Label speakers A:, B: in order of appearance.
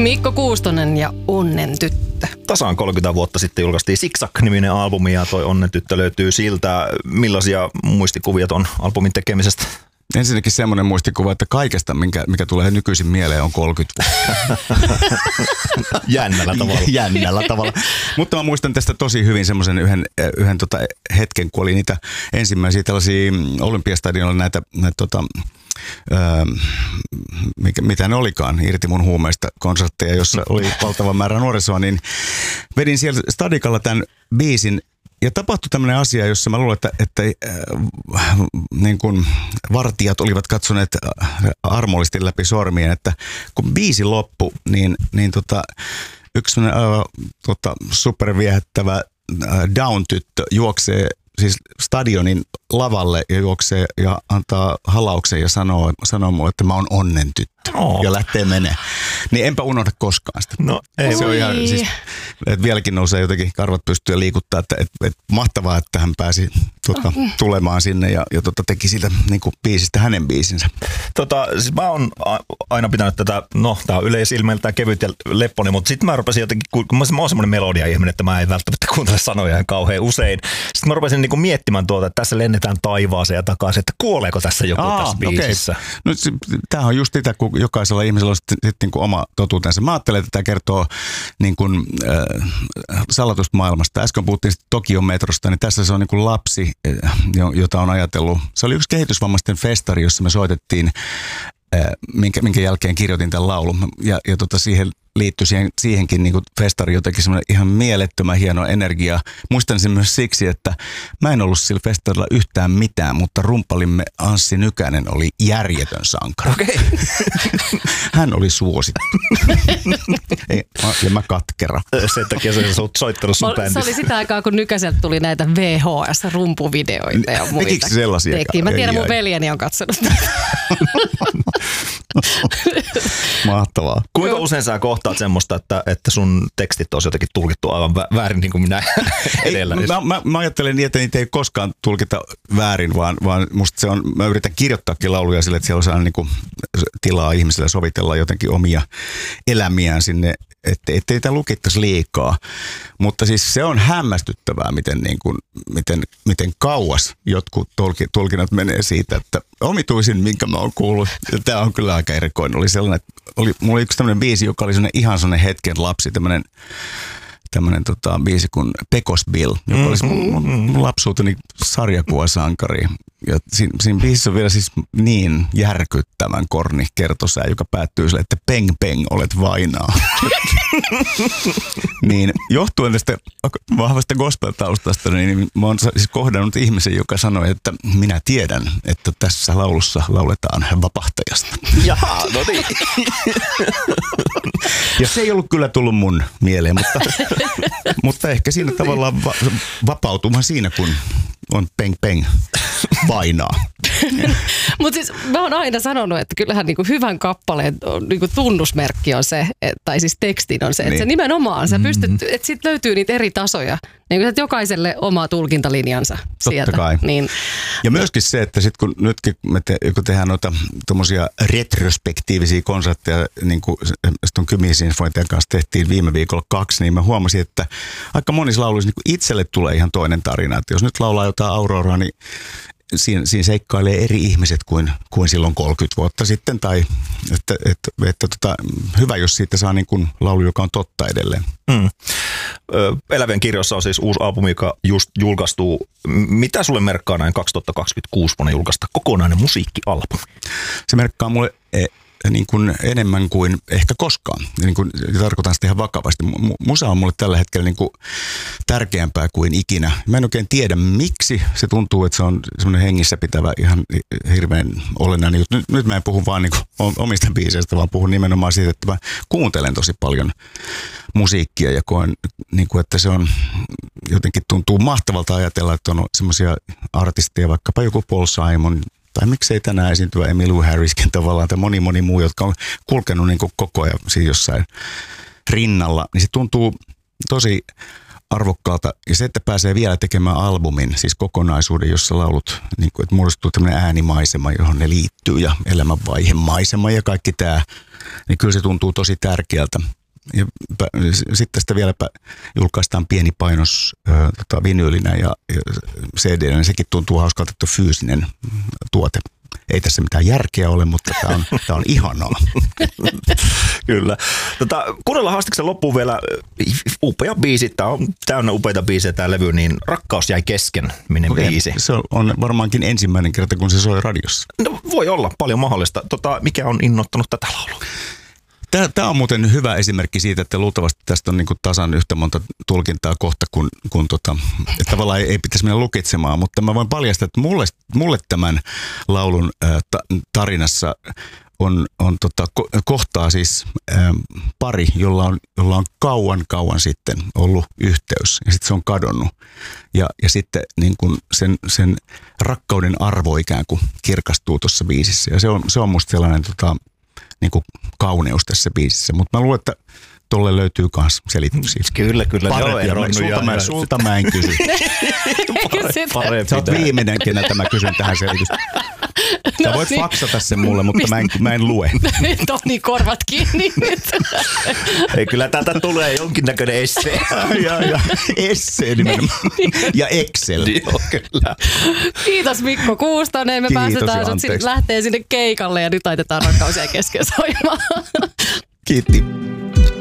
A: Mikko Kuustonen ja Onnen tyttö.
B: Tasaan 30 vuotta sitten julkaistiin Zigzag-niminen albumi ja toi Onnen tyttö löytyy siltä. Millaisia muistikuvia ton albumin tekemisestä?
C: Ensinnäkin semmoinen muistikuva, että kaikesta, mikä tulee nykyisin mieleen, on 30 vuotta.
B: Jännällä tavalla.
C: Jännällä tavalla. Mutta mä muistan tästä tosi hyvin semmoisen yhden hetken, kun oli niitä ensimmäisiä tällaisia Olympiastadionilla näitä mitä ne olikaan, irti mun huumeista konsertteja, jossa oli valtava määrä nuorisoa, niin vedin siellä Stadikalla tämän biisin. Ja tapahtui tämmöinen asia, jossa mä luulen, että niin kuin vartijat olivat katsoneet armollisesti läpi sormien, että kun biisi loppui, niin yksi superviehättävä Down-tyttö juoksee siis stadionin lavalle ja juoksee ja antaa halauksen ja sanoo mulle, että mä oon Onnen tyttö. Ja lähtee menee. Niin enpä unohda koskaan sitä.
B: No ei.
C: Se on ihan siis, että vieläkin nousee jotenkin karvat pystyy liikuttaa, että mahtavaa, että hän pääsi tulemaan sinne ja teki siitä niin kuin biisistä hänen biisinsä.
B: Siis mä oon aina pitänyt tätä, tää on yleisilmeiltään kevyt ja lepponen, mutta sitten mä rupesin jotenkin, kun mä oon semmoinen melodia-ihminen, että mä en välttämättä kuuntele sanoja kauhean usein. Sitten mä rupesin niinku miettimään että tässä lennetään taivaaseen ja takaisin, että kuoleeko tässä joku tässä biisissä. Okay.
C: No tämähän on just sitä, kun jokaisella ihmisellä on sitten niin kuin oma totuutensa. Mä ajattelen, että tämä kertoo niin kuin, salatusta maailmasta. Äsken puhuttiin Tokion metrosta, niin tässä se on niin kuin lapsi, jota on ajatellut. Se oli yksi kehitysvammaisten festari, jossa me soitettiin, minkä jälkeen kirjoitin tämän laulun. Ja siihen liittyi siihenkin niin kuin festari jotenkin semmoinen ihan mielettömän hieno energia. Muistan sen myös siksi, että mä en ollut sillä festarilla yhtään mitään, mutta rumppalimme Anssi Nykänen oli järjetön sankari.
B: Okay.
C: Hän oli suosittu. Ja mä katkera.
B: Sen takia se on soittanut sun bändissä.
A: Se oli sitä aikaa, kun Nykäseltä tuli näitä VHS-rumpuvideoita ja muita.
C: Tekikö sellaisia?
A: Mä tiedän, mun veljeni on katsonut.
C: Mahtavaa.
B: Kuinka usein sä kohtaat semmoista, että sun tekstit olisi jotenkin tulkittu aivan väärin niin kuin minä edellä?
C: Mä ajattelen niin, että niitä ei koskaan tulkita väärin, vaan musta se on, mä yritän kirjoittaakin lauluja sille, että siellä on niin kuin tilaa ihmisille sovitella jotenkin omia elämiään sinne, ettei sitä lukittaisi liikaa. Mutta siis se on hämmästyttävää, miten kauas jotkut tulkinnat menee siitä, että omituisin, minkä mä oon kuullut. Tämä on kyllä aika erikoinen. Oli sellainen, että mulla oli yksi tämmöinen biisi, joka oli ihan sellainen hetken lapsi, tämmöinen biisi kuin Pekos Bill, joka olisi mun lapsuuteni sarjakuvasankari. Ja siinä biisissä on vielä siis niin järkyttävän korni kertosää, joka päättyy sille, että peng peng, olet vainaa. Niin johtuen tästä vahvasta gospel-taustasta, niin mä oon siis kohdannut ihmisen, joka sanoi, että minä tiedän, että tässä laulussa lauletaan vapahtajasta.
B: Jaha, no niin.
C: Ja se ei ollut kyllä tullut mun mieleen, mutta ehkä siinä tavallaan vapautumaan siinä, kun on peng peng vainaa.
A: Mutta siis mä oon aina sanonut, että kyllähän niinku hyvän kappaleen niinku tunnusmerkki on se, tai siis tekstin on se, että se nimenomaan sä pystyt, että siitä löytyy niitä eri tasoja. Niin että jokaiselle oma tulkintalinjansa sieltä.
C: Totta kai.
A: Niin.
C: Ja myöskin se, että sit kun nytkin kun tehdään noita tommosia retrospektiivisia konsertteja, niin kuin Aston Kymi-sinfointian kanssa tehtiin viime viikolla 2, niin mä huomasin, että aika monissa lauluissa niin itselle tulee ihan toinen tarina. Että jos nyt laulaa jotain Auroraa, niin siinä seikkailee eri ihmiset kuin silloin 30 vuotta sitten. Tai että hyvä, jos siitä saa niin kuin laulu, joka on totta edelleen.
B: Elävien kirjoissa on siis uusi albumi, joka just julkaistuu. Mitä sulle merkkaa näin 2026 vuonna julkaista kokonainen musiikkialbumi?
C: Se merkkaa mulle niin kuin enemmän kuin ehkä koskaan. Niin kuin, tarkoitan sitä ihan vakavasti. Musa on mulle tällä hetkellä niin kuin tärkeämpää kuin ikinä. Mä en oikein tiedä, miksi se tuntuu, että se on semmoinen hengissä pitävä ihan hirveän olennainen juttu. Nyt mä en puhu vaan niin kuin omista biiseistä, vaan puhun nimenomaan siitä, että mä kuuntelen tosi paljon musiikkia ja koen, niin kuin, että se on jotenkin tuntuu mahtavalta ajatella, että on semmoisia artisteja, vaikkapa joku Paul Simon, tai miksei tänään esiintyvä Emmylou Harriskin tavallaan, tai moni muu, jotka on kulkenut niin kuin koko ajan siinä jossain rinnalla, niin se tuntuu tosi arvokkaalta. Ja se, että pääsee vielä tekemään albumin, siis kokonaisuuden, jossa laulut, niin kuin, että muodostuu tämmöinen äänimaisema, johon ne liittyy ja elämänvaihemaisema ja kaikki tämä, niin kyllä se tuntuu tosi tärkeältä. Ja sitten tästä vielä julkaistaan pieni painos vinyylinä ja CD-nä, niin sekin tuntuu hauskalta, että fyysinen tuote. Ei tässä mitään järkeä ole, mutta tämä on ihanaa.
B: Kyllä. Kuunnellaan haastiksen loppuun vielä upea biisi. Tämä on täynnä upeita biisejä tämä levy, niin Rakkaus jäi kesken, minne biisi.
C: Se on varmaankin ensimmäinen kerta, kun se soi radiossa.
B: No, voi olla, paljon mahdollista. Mikä on innoittanut tätä laulua?
C: Tämä on muuten hyvä esimerkki siitä, että luultavasti tästä on niin kuin tasan yhtä monta tulkintaa kohta, kun että tavallaan ei pitäisi mennä lukitsemaan, mutta mä voin paljastaa, että mulle tämän laulun tarinassa on kohtaa siis pari, jolla on kauan sitten ollut yhteys ja sitten se on kadonnut. Ja sitten niin kuin sen rakkauden arvo ikään kuin kirkastuu tuossa biisissä ja se on musta sellainen niin kuin kauneus tässä biisissä, mutta mä luulen, että tolle löytyy myös selityksiä.
B: Kyllä.
C: Sulta mä en kysy. Sä oot viimeinen, keneltä mä kysyn tähän selitystä. Sä voit faksata sen mulle, mutta mä en lue.
A: Toni, korvat kiinni nyt.
B: Ei, kyllä täältä tulee jonkinnäköinen essee.
C: ja essee nimenomaan. Ja Excel.
B: Joo, kyllä.
A: Kiitos Mikko Kuustonen. Me päästetään sut lähtee sinne keikalle ja nyt laitetaan Rakkaus jäi kesken soimaan.
C: Kiitti.